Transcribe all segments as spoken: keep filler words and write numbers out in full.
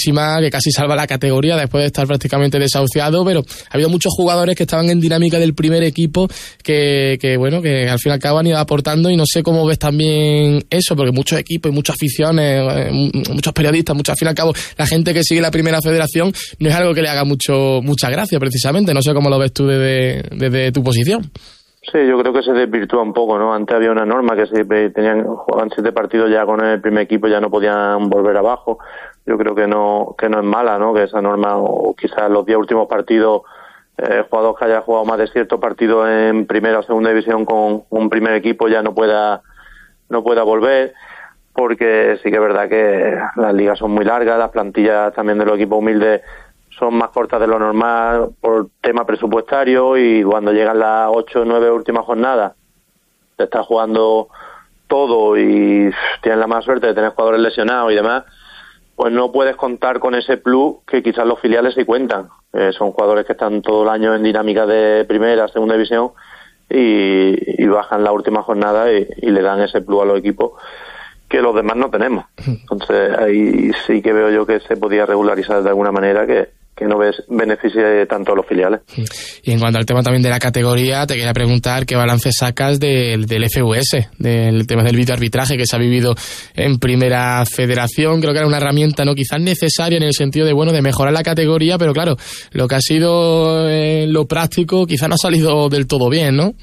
máxima que casi salva la categoría después de estar prácticamente desahuciado, pero ha habido muchos jugadores que estaban en dinámica del primer equipo que, que bueno, que al fin y al cabo han ido aportando, y no sé cómo ves también eso, porque muchos equipos y muchas aficiones, muchos periodistas, muchos, al fin y al cabo la gente que sigue la primera federación, no es algo que le haga mucho mucha gracia precisamente. No sé cómo lo ves tú desde, desde tu posición. Sí, yo creo que se desvirtúa un poco, ¿no? Antes había una norma que si tenían, jugaban siete partidos ya con el primer equipo ya no podían volver abajo. Yo creo que no, que no es mala, ¿no? Que esa norma, o quizás los diez últimos partidos, eh, jugadores que haya jugado más de cierto partido en primera o segunda división con un primer equipo ya no pueda, no pueda volver, porque sí que es verdad que las ligas son muy largas, las plantillas también de los equipos humildes son más cortas de lo normal por tema presupuestario, y cuando llegan las ocho o nueve últimas jornadas te estás jugando todo y tienes la mala suerte de tener jugadores lesionados y demás, pues no puedes contar con ese plus que quizás los filiales sí cuentan. Eh, son jugadores que están todo el año en dinámica de primera, segunda división y, y bajan la última jornada y, y le dan ese plus a los equipos que los demás no tenemos. Entonces ahí sí que veo yo que se podía regularizar de alguna manera que que no ves beneficie tanto a los filiales. Y en cuanto al tema también de la categoría, te quería preguntar qué balance sacas del, del F U S, del tema del videoarbitraje que se ha vivido en Primera Federación. Creo que era una herramienta no quizás necesaria en el sentido de bueno de mejorar la categoría, pero claro, lo que ha sido eh, lo práctico quizás no ha salido del todo bien, ¿no?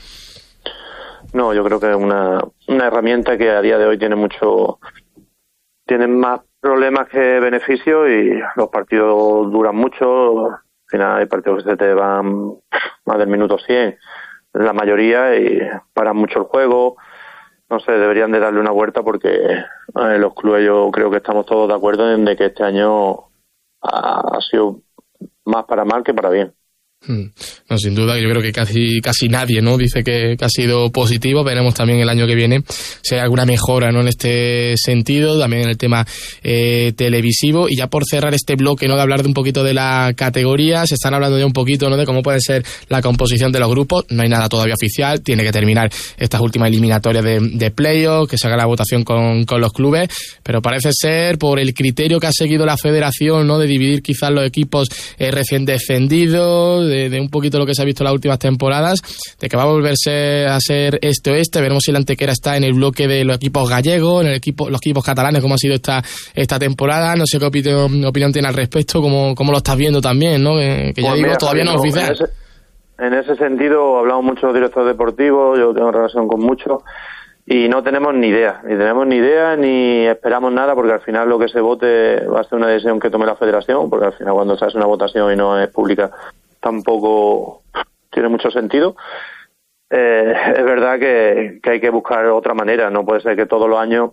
No, yo creo que es una, una herramienta que a día de hoy tiene mucho, tiene más problemas que beneficios, y los partidos duran mucho. Al final hay partidos que se te van más del minuto cien, la mayoría, y paran mucho el juego. No sé, deberían de darle una vuelta, porque eh, los clubes, yo creo que estamos todos de acuerdo en de que este año ha, ha sido más para mal que para bien. No, sin duda, yo creo que casi casi nadie no dice que, que ha sido positivo. Veremos también el año que viene si hay alguna mejora, ¿no?, en este sentido, también en el tema eh, televisivo. Y ya por cerrar este bloque, ¿no?, de hablar de un poquito de la categoría, se están hablando ya un poquito, ¿no?, de cómo puede ser la composición de los grupos. No hay nada todavía oficial, tiene que terminar estas últimas eliminatorias de, de playoff, que se haga la votación con, con los clubes, pero parece ser, por el criterio que ha seguido la federación, ¿no?, de dividir quizás los equipos eh, recién descendidos, De, de un poquito lo que se ha visto en las últimas temporadas, de que va a volverse a ser este-oeste. Veremos si la Antequera está en el bloque de los equipos gallegos, en el equipo, los equipos catalanes, como ha sido esta esta temporada. No sé qué opinión, opinión tiene al respecto, cómo, cómo lo estás viendo también, ¿no? Que, que ya pues digo, mira, todavía no es oficial. En ese, en ese sentido, hablamos mucho de directores deportivos, yo tengo relación con muchos, y no tenemos ni idea, ni tenemos ni idea, ni esperamos nada, porque al final lo que se vote va a ser una decisión que tome la federación, porque al final cuando se hace una votación y no es pública, tampoco tiene mucho sentido. Eh, es verdad que, que hay que buscar otra manera. No puede ser que todos los años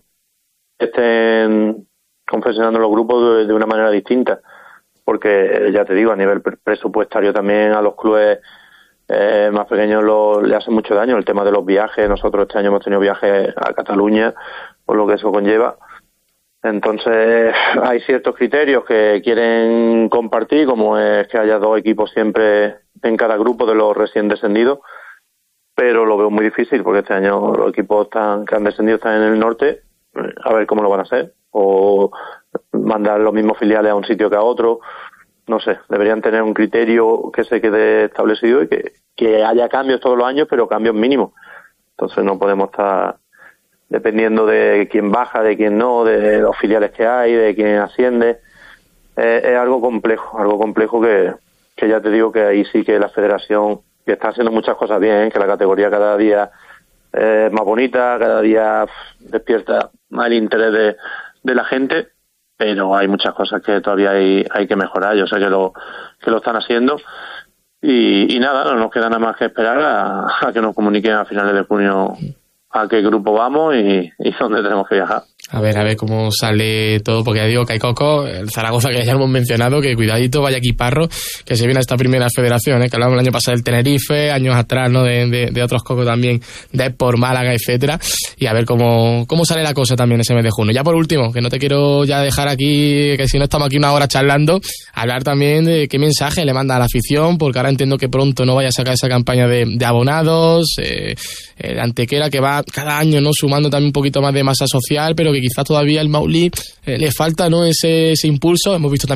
estén confeccionando los grupos de, de una manera distinta, porque ya te digo, a nivel presupuestario también a los clubes eh, más pequeños lo, le hace mucho daño el tema de los viajes. Nosotros este año hemos tenido viajes a Cataluña, por lo que eso conlleva. Entonces hay ciertos criterios que quieren compartir, como es que haya dos equipos siempre en cada grupo de los recién descendidos, pero lo veo muy difícil, porque este año los equipos están, que han descendido están en el norte, a ver cómo lo van a hacer, o mandar los mismos filiales a un sitio que a otro. No sé, deberían tener un criterio que se quede establecido y que, que haya cambios todos los años, pero cambios mínimos. Entonces no podemos estar dependiendo de quién baja, de quién no, de los filiales que hay, de quién asciende. Eh, es algo complejo, algo complejo que, que ya te digo que ahí sí que la federación, que está haciendo muchas cosas bien, ¿eh? Que la categoría cada día es más bonita, cada día pff, despierta más el interés de, de la gente, pero hay muchas cosas que todavía hay, hay que mejorar. Yo sé que lo, que lo están haciendo. Y, y nada, no nos queda nada más que esperar a, a que nos comuniquen a finales de junio a qué grupo vamos y, y dónde tenemos que viajar. A ver, a ver cómo sale todo, porque ya digo que hay Coco, el Zaragoza, que ya hemos mencionado, que cuidadito, vaya Equiparro, que se viene a esta primera federación, ¿eh? Que hablamos el año pasado del Tenerife, años atrás, ¿no? De, de, de otros Coco también, de por Málaga, etcétera. Y a ver cómo, cómo sale la cosa también ese mes de junio. Ya por último, que no te quiero ya dejar aquí, que si no estamos aquí una hora charlando, hablar también de qué mensaje le manda a la afición, porque ahora entiendo que pronto no vaya a sacar esa campaña de, de abonados, eh, el Antequera que va cada año, ¿no? Sumando también un poquito más de masa social, pero que quizás todavía el Maulí eh, le falta, ¿no? Ese, ese impulso. Hemos visto también